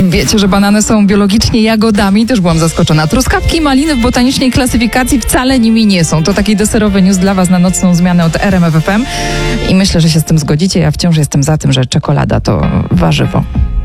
Wiecie, że banany są biologicznie jagodami? Też byłam zaskoczona. Truskawki i maliny w botanicznej klasyfikacji wcale nimi nie są. To taki deserowy news dla Was na nocną zmianę od RMF FM. I myślę, że się z tym zgodzicie. Ja wciąż jestem za tym, że czekolada to warzywo.